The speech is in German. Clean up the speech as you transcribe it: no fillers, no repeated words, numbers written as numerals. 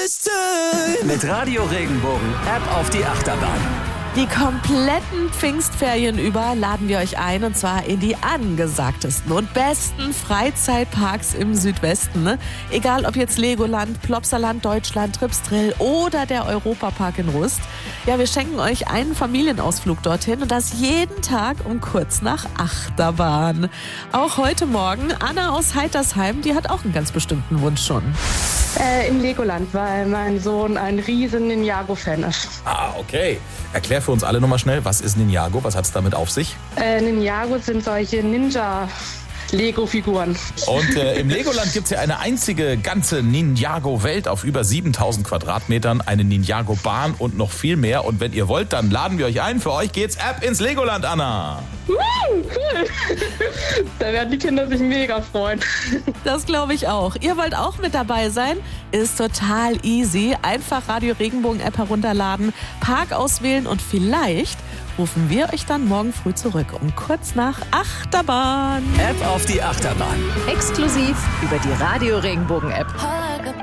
Mit Radio Regenbogen App auf die Achterbahn. Die kompletten Pfingstferien über laden wir euch ein, und zwar in die angesagtesten und besten Freizeitparks im Südwesten. Ne? Egal ob jetzt Legoland, Plopsaland Deutschland, Tripsdrill oder der Europapark in Rust. Ja, wir schenken euch einen Familienausflug dorthin, und das jeden Tag um kurz nach Achterbahn. Auch heute Morgen Anna aus Heitersheim, die hat auch einen ganz bestimmten Wunsch schon. Im Legoland, weil mein Sohn ein riesen Ninjago-Fan ist. Ah, okay. Erklär für uns alle nochmal schnell, was ist Ninjago? Was hat es damit auf sich? Ninjago sind solche Ninja-Lego-Figuren. Und im Legoland gibt es ja eine einzige ganze Ninjago-Welt auf über 7000 Quadratmetern, eine Ninjago-Bahn und noch viel mehr. Und wenn ihr wollt, dann laden wir euch ein. Für euch geht's ab ins Legoland, Anna. Cool. Da werden die Kinder sich mega freuen. Das glaube ich auch. Ihr wollt auch mit dabei sein? Ist total easy. Einfach Radio Regenbogen App herunterladen, Park auswählen, und vielleicht rufen wir euch dann morgen früh zurück um kurz nach Achterbahn. App auf die Achterbahn. Exklusiv über die Radio Regenbogen App.